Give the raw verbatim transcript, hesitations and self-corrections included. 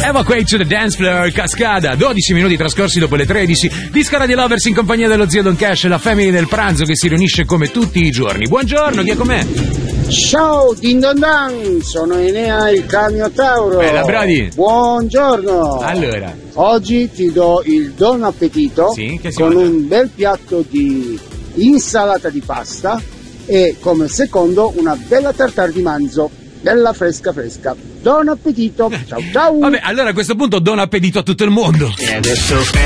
Evacuate to the Dance Floor, Cascada, dodici minuti trascorsi dopo le tredici. Disco Radio Lovers in compagnia dello zio Don Cash e la family del pranzo che si riunisce come tutti i giorni. Buongiorno, chi è con me? Ciao, din don dan, sono Enea il Camiotauro. Bella, Brody. Buongiorno. Allora. Oggi ti do il don appetito, sì, che si con vada. un bel piatto di insalata di pasta e come secondo una bella tartare di manzo, bella fresca fresca. Buon appetito, ciao ciao. Vabbè, allora a questo punto do un appetito a tutto il mondo. E adesso